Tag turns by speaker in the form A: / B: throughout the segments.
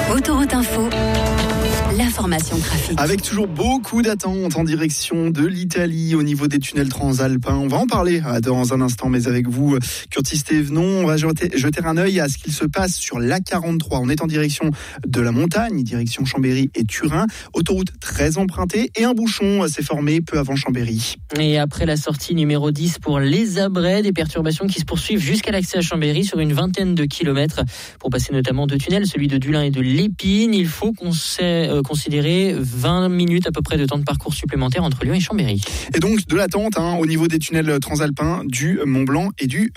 A: Autoroute Info, l'information trafic.
B: Avec toujours beaucoup d'attentes en direction de l'Italie au niveau des tunnels transalpins. On va en parler dans un instant, mais avec vous, Curtis Thévenon, on va jeter un œil à ce qu'il se passe sur l'A43. On est en direction de la montagne, direction Chambéry et Turin. Autoroute très empruntée et un bouchon s'est formé peu avant Chambéry.
C: Et après la sortie numéro 10 pour les Abrets, des perturbations qui se poursuivent jusqu'à l'accès à Chambéry sur une vingtaine de kilomètres. Pour passer notamment deux tunnels, celui de Dulin et de Lépine, il faut considérer 20 minutes à peu près de temps de parcours supplémentaire entre Lyon et Chambéry.
B: Et donc de l'attente au niveau des tunnels transalpins du Mont-Blanc et du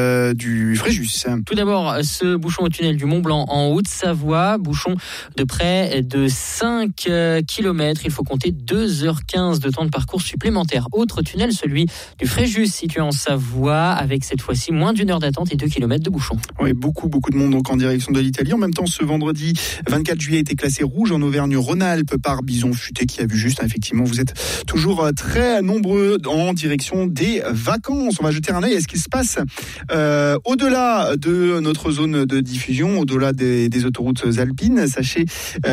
B: Fréjus.
C: Tout d'abord, ce bouchon au tunnel du Mont-Blanc en Haute-Savoie, bouchon de près de 5 km. Il faut compter 2h15 de temps de parcours supplémentaire. Autre tunnel, celui du Fréjus, situé en Savoie, avec cette fois-ci moins d'une heure d'attente et 2 km de bouchon.
B: Oui, beaucoup de monde donc en direction de l'Italie. En même temps, ce vendredi 24 juillet a été classé rouge en Auvergne-Rhône-Alpes par Bison Futé qui a vu juste. Effectivement, vous êtes toujours très nombreux en direction des vacances. On va jeter un œil à ce qui se passe au-delà de notre zone de diffusion, au-delà des autoroutes alpines. Sachez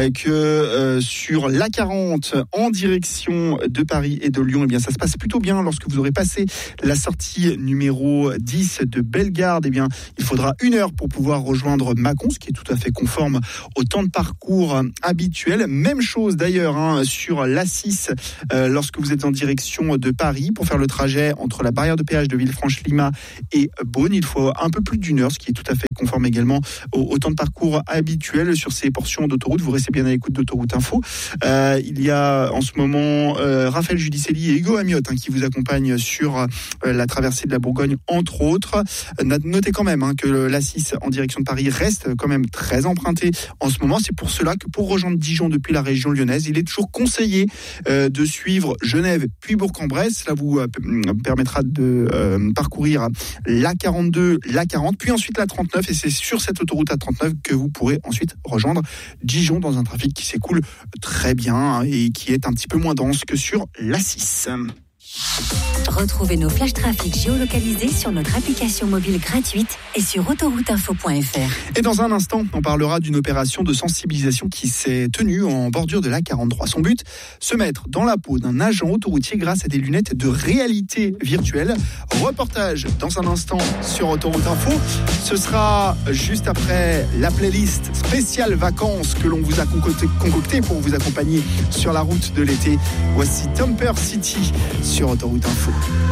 B: que sur l'A40 en direction de Paris et de Lyon, eh bien, ça se passe plutôt bien. Lorsque vous aurez passé la sortie numéro 10 de Bellegarde, eh bien, il faudra 1 heure pour pouvoir rejoindre Mâcon, ce qui est tout à fait conforme au temps de parcours habituel. Même chose d'ailleurs sur l'A6 lorsque vous êtes en direction de Paris. Pour faire le trajet entre la barrière de péage de Villefranche-Lima et Beaune, il faut un peu plus d'1 heure, ce qui est tout à fait conforme également au temps de parcours habituel sur ces portions d'autoroute. Vous restez bien à l'écoute d'Autoroute Info. Il y a en ce moment Raphaël Judicelli et Hugo Amiotte qui vous accompagnent sur la traversée de la Bourgogne, entre autres. Notez quand même que l'A6 en direction de Paris reste quand même très emprunté en ce moment. C'est pour cela que pour rejoindre Dijon depuis la région lyonnaise, il est toujours conseillé de suivre Genève puis Bourg-en-Bresse. Cela vous permettra de parcourir l'A42, l'A40, puis ensuite l'A39. Et c'est sur cette autoroute A39 que vous pourrez ensuite rejoindre Dijon dans un trafic qui s'écoule très bien et qui est un petit peu moins dense que sur l'A6.
A: Retrouvez nos flash trafic géolocalisés sur notre application mobile gratuite et sur autorouteinfo.fr.
B: Et dans un instant, on parlera d'une opération de sensibilisation qui s'est tenue en bordure de l'A43. Son but, se mettre dans la peau d'un agent autoroutier grâce à des lunettes de réalité virtuelle. Reportage dans un instant sur Autoroute Info. Ce sera juste après la playlist spéciale vacances que l'on vous a concoctée pour vous accompagner sur la route de l'été. Voici Thumper City sur Autoroute Info.